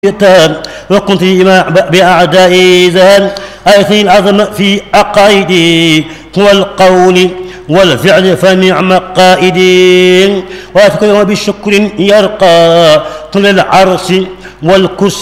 وكنت بأعدائي ذهب آية العظم في عقائدي والقول والفعل فنعم قائدي وأذكر بالشكر يرقى طول العرش والكرسي